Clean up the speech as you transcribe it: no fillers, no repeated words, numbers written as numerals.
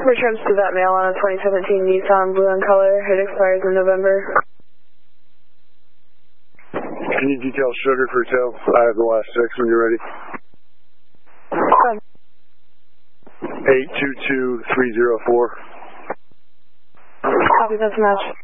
Returns to that mail on a 2017 Nissan blue in color. It expires in November. Can you detail Sugar for tail? I have the last 6 when you're ready. 822304. Copy, that's a match.